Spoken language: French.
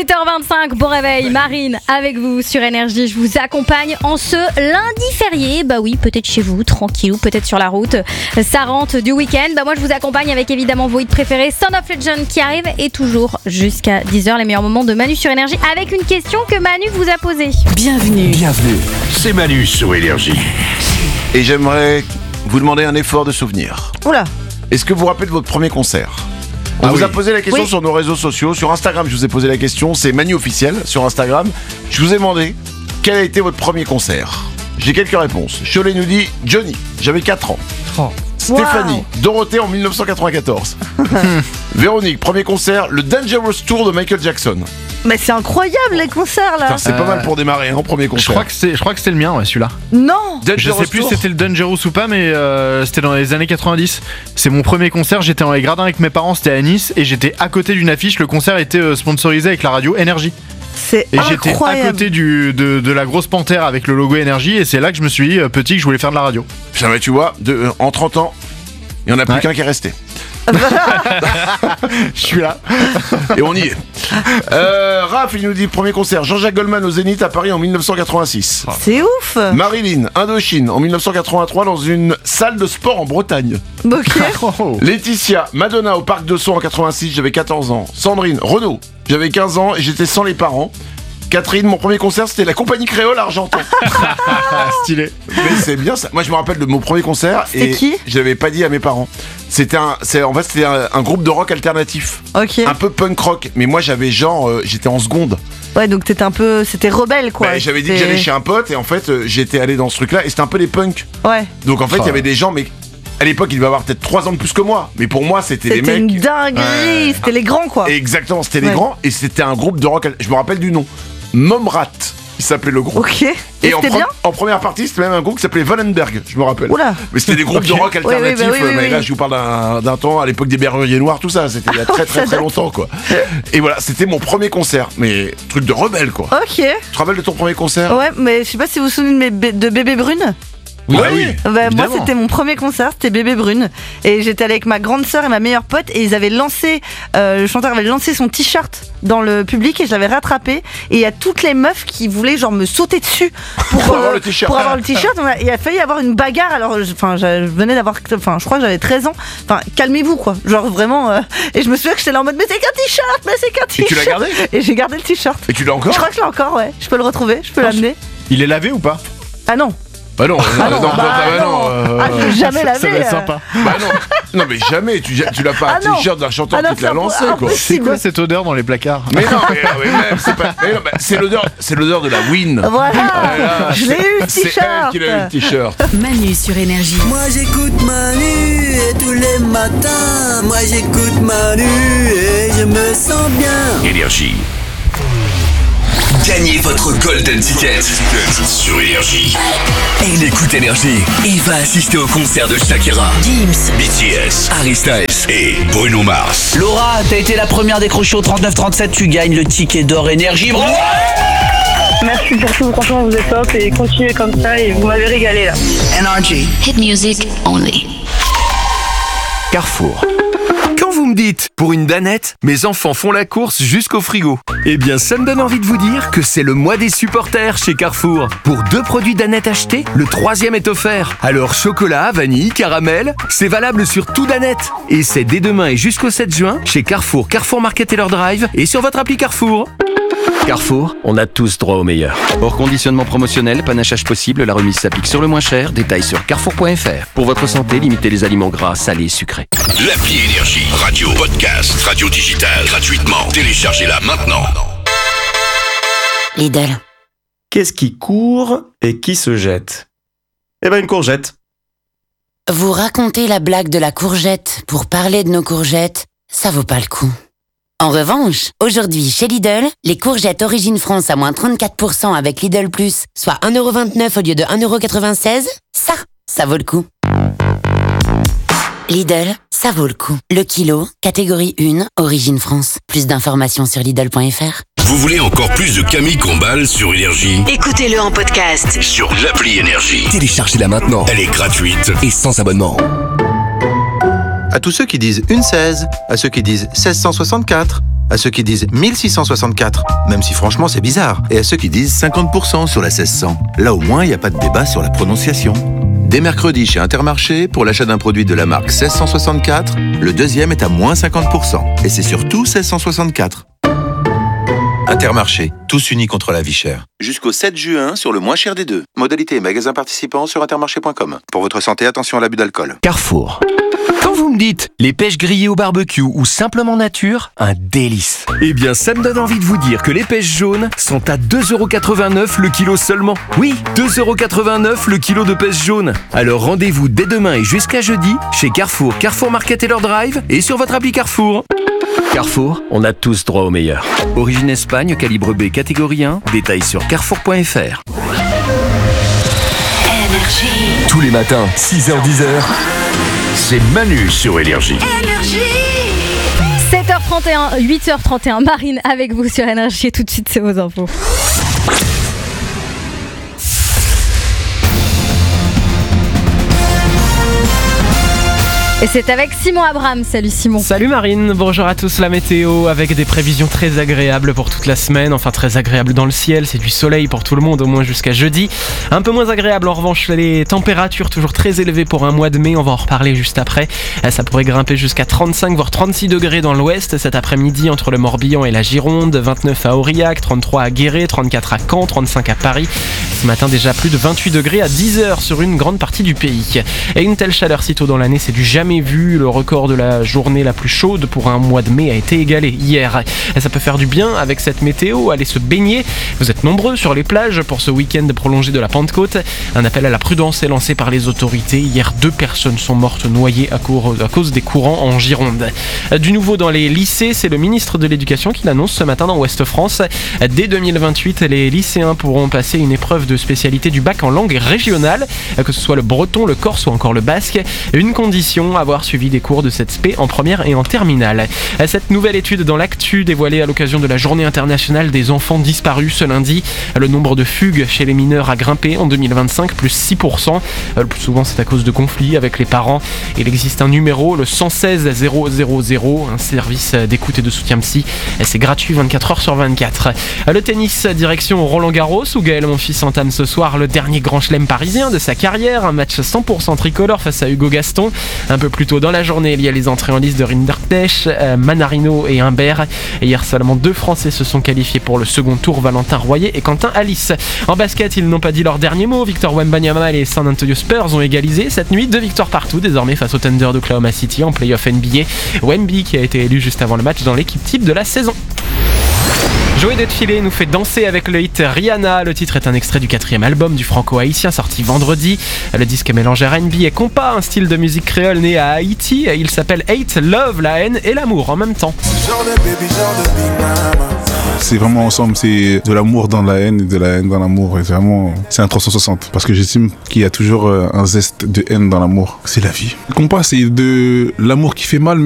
8h25, bon réveil, Marine avec vous sur Énergie. Je vous accompagne en ce lundi férié. Bah oui, peut-être chez vous, tranquille, ou peut-être sur la route. Ça rentre du week-end. Bah moi je vous accompagne avec évidemment vos hits préférés. Son of Legend qui arrive et toujours jusqu'à 10h, les meilleurs moments de Manu sur Énergie avec une question que Manu vous a posée. Bienvenue. C'est Manu sur Énergie. Et j'aimerais vous demander un effort de souvenir. Oula. Est-ce que vous vous rappelez de votre premier concert ? On vous a posé la question sur nos réseaux sociaux. Sur Instagram, je vous ai posé la question. C'est Manu officiel sur Instagram. Je vous ai demandé quel a été votre premier concert. J'ai quelques réponses. Cholet nous dit Johnny, j'avais 4 ans. Stéphanie, Dorothée en 1994. Véronique, premier concert, le Dangerous Tour de Michael Jackson. Mais c'est incroyable les concerts là. Putain, c'est pas mal pour démarrer en premier concert. Je crois que c'était le mien, ouais, celui-là. Non. Je sais plus si c'était le Dangerous ou pas, mais c'était dans les années 90. C'est mon premier concert, j'étais dans les gradins avec mes parents, c'était à Nice, et j'étais à côté d'une affiche. Le concert était sponsorisé avec la radio Énergie. C'est et incroyable. j'étais à côté de la grosse panthère avec le logo Énergie, et c'est là que je me suis dit, petit, que je voulais faire de la radio. Putain, mais tu vois, en 30 ans, il n'y en a plus qu'un qui est resté. Je suis là. Et on y est. Raph, il nous dit premier concert, Jean-Jacques Goldman au Zénith à Paris en 1986. C'est ouf. Marilyn, Indochine en 1983 dans une salle de sport en Bretagne. Ok. Laetitia, Madonna au Parc de Sceaux en 86, j'avais 14 ans. Sandrine, Renaud, j'avais 15 ans et j'étais sans les parents. Catherine, mon premier concert c'était la compagnie créole à Argenton. Stylé. Mais c'est bien ça. Moi je me rappelle de mon premier concert. C'était qui ? Je l'avais pas dit à mes parents. C'était un groupe de rock alternatif. Ok. Un peu punk rock. Mais moi j'avais j'étais en seconde. Ouais, donc c'était rebelle quoi. Bah, j'avais dit que j'allais chez un pote et en fait j'étais allé dans ce truc là et c'était un peu les punks. Ouais. Donc en fait il y avait des gens mais à l'époque il devait avoir peut-être 3 ans de plus que moi. Mais pour moi c'était des mecs. C'était une dinguerie. C'était les grands quoi. Exactement, c'était les grands et c'était un groupe de rock. Je me rappelle du nom. Momrat, il s'appelait le groupe. Ok. Et c'était bien. En première partie, c'était même un groupe qui s'appelait Wallenberg, je me rappelle. Oula. Mais c'était des groupes de rock alternatifs. Oui, mais là, je vous parle d'un temps à l'époque des Berruriers Noirs, tout ça. C'était il y a très longtemps, quoi. Et voilà, c'était mon premier concert. Mais truc de rebelle, quoi. Ok. Tu te rappelles de ton premier concert ? Ouais, mais je sais pas si vous vous souvenez de Bébé Brune. Oui. Moi c'était mon premier concert, c'était Bébé Brune et j'étais allé avec ma grande sœur et ma meilleure pote et ils avaient lancé le chanteur avait lancé son t-shirt dans le public et je l'avais rattrapé et il y a toutes les meufs qui voulaient genre me sauter dessus pour avoir le t-shirt. Il a failli avoir une bagarre alors je venais d'avoir je crois que j'avais 13 ans. Calmez-vous quoi. Genre vraiment et je me souviens que j'étais là en mode mais c'est qu'un t-shirt. Et tu l'as gardé ? Et j'ai gardé le t-shirt. Et tu l'as encore ? Je crois que je l'ai encore, ouais. Je peux le retrouver, je peux l'amener. Il est lavé ou pas ? Ah non. Bah non, je jamais lavé. Ça va être sympa. Bah non, mais jamais, tu l'as pas un t-shirt d'un chanteur qui te l'a lancé, quoi. C'est quoi cette odeur dans les placards ? Mais non, mais même, c'est pas. C'est l'odeur de la Win. Voilà, je l'ai eu le t-shirt. C'est elle qui l'a eu le t-shirt. Manu sur Énergie. Moi j'écoute Manu et tous les matins. Moi j'écoute Manu et je me sens bien. Énergie. Gagnez votre Golden Ticket sur Énergie. Il écoute Énergie et va assister au concert de Shakira, Gims, BTS, Harry Styles et Bruno Mars. Laura, t'as été la première décrochée au 39-37, tu gagnes le ticket d'or Énergie. Bravo! Merci pour tout, franchement vous êtes top et continuez comme ça et vous m'avez régalé là. Énergie. hit music only. Carrefour. Quand vous me dites « pour une danette, mes enfants font la course jusqu'au frigo », eh bien ça me donne envie de vous dire que c'est le mois des supporters chez Carrefour. Pour 2 produits danette achetés, le 3e est offert. Alors chocolat, vanille, caramel, c'est valable sur tout danette. Et c'est dès demain et jusqu'au 7 juin chez Carrefour, Carrefour Market et leur drive et sur votre appli Carrefour. Carrefour, on a tous droit au meilleur. Hors conditionnement promotionnel, panachage possible, la remise s'applique sur le moins cher. Détails sur carrefour.fr. Pour votre santé, limitez les aliments gras, salés et sucrés. L'appli Énergie, radio, podcast, radio digitale, gratuitement. Téléchargez-la maintenant. Lidl. Qu'est-ce qui court et qui se jette ? Eh ben une courgette. Vous racontez la blague de la courgette pour parler de nos courgettes, ça vaut pas le coup. En revanche, aujourd'hui chez Lidl, les courgettes Origine France à moins 34% avec Lidl Plus, soit 1,29€ au lieu de 1,96€, ça vaut le coup. Lidl, ça vaut le coup. Le kilo, catégorie 1, Origine France. Plus d'informations sur Lidl.fr. Vous voulez encore plus de Camille Combal sur Énergie ? Écoutez-le en podcast sur l'appli Énergie. Téléchargez-la maintenant. Elle est gratuite et sans abonnement. À tous ceux qui disent une 16, à ceux qui disent 1664, à ceux qui disent 1664, même si franchement c'est bizarre, et à ceux qui disent 50% sur la 1600. Là au moins, il n'y a pas de débat sur la prononciation. Dès mercredi chez Intermarché, pour l'achat d'un produit de la marque 1664, le deuxième est à moins 50%. Et c'est surtout 1664. Intermarché, tous unis contre la vie chère. Jusqu'au 7 juin sur le moins cher des deux. Modalité et magasins participants sur intermarché.com. Pour votre santé, attention à l'abus d'alcool. Carrefour. Quand vous me dites les pêches grillées au barbecue ou simplement nature, un délice. Eh bien, ça me donne envie de vous dire que les pêches jaunes sont à 2,89€ le kilo seulement. Oui, 2,89€ le kilo de pêches jaunes. Alors rendez-vous dès demain et jusqu'à jeudi chez Carrefour, Carrefour Market et leur drive et sur votre appli Carrefour. Carrefour, on a tous droit au meilleur. Origine Espagne, calibre B, catégorie 1. Détails sur carrefour.fr. Tous les matins, 6h-10h, c'est Manu sur Énergie. 7h31, 8h31, Marine avec vous sur Énergie et tout de suite c'est vos infos. Et c'est avec Simon Abraham. Salut Simon. Salut Marine, bonjour à tous. La météo avec des prévisions très agréables pour toute la semaine. Enfin très agréables dans le ciel, c'est du soleil pour tout le monde au moins jusqu'à jeudi. Un peu moins agréable en revanche les températures toujours très élevées pour un mois de mai. On va en reparler juste après. Ça pourrait grimper jusqu'à 35 voire 36 degrés dans l'ouest cet après-midi entre le Morbihan et la Gironde. 29 à Aurillac, 33 à Guéret, 34 à Caen, 35 à Paris. Ce matin déjà plus de 28 degrés à 10h sur une grande partie du pays. Et une telle chaleur si tôt dans l'année, c'est du jamais vu. Le record de la journée la plus chaude pour un mois de mai a été égalé hier. Et ça peut faire du bien avec cette météo, aller se baigner. Vous êtes nombreux sur les plages pour ce week-end prolongé de la Pentecôte. Un appel à la prudence est lancé par les autorités. Hier, 2 personnes sont mortes noyées à cause des courants en Gironde. Du nouveau dans les lycées, c'est le ministre de l'Éducation qui l'annonce ce matin dans Ouest France. Dès 2028, les lycéens pourront passer une épreuve de spécialité du bac en langue régionale, que ce soit le breton, le corse ou encore le basque. Une condition, avoir suivi des cours de cette spé en première et en terminale. Cette nouvelle étude dans l'actu dévoilée à l'occasion de la journée internationale des enfants disparus ce lundi. Le nombre de fugues chez les mineurs a grimpé en 2025, plus 6%. Le plus souvent c'est à cause de conflits avec les parents. Il existe un numéro, le 116 000, un service d'écoute et de soutien psy. C'est gratuit 24h sur 24. Le tennis, direction Roland-Garros où Gaël Monfils entame ce soir le dernier grand chelem parisien de sa carrière. Un match 100% tricolore face à Hugo Gaston. Un peu plus tôt dans la journée, il y a les entrées en liste de Rinderknecht, Manarino et Humbert. Et hier, seulement 2 Français se sont qualifiés pour le second tour, Valentin Royer et Quentin Alice. En basket, ils n'ont pas dit leur dernier mot. Victor Wembanyama et les San Antonio Spurs ont égalisé cette nuit. 2 victoires partout, désormais face au Thunder d'Oklahoma City en playoff NBA. Wemby qui a été élu juste avant le match dans l'équipe type de la saison. Joey Défilé nous fait danser avec le hit Rihanna. Le titre est un extrait du 4e album du franco-haïtien sorti vendredi. Le disque mélange R&B et compas, un style de musique créole né à Haïti. Il s'appelle Hate, Love, la haine et l'amour en même temps. C'est vraiment ensemble, c'est de l'amour dans la haine et de la haine dans l'amour. Et vraiment, c'est un 360 parce que j'estime qu'il y a toujours un zeste de haine dans l'amour. C'est la vie. Le compas, c'est de l'amour qui fait mal.